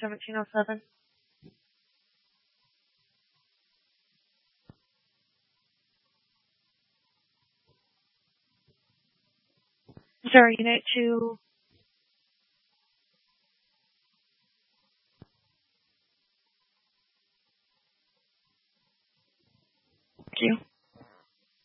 1707. Is there a unit to... Thank you.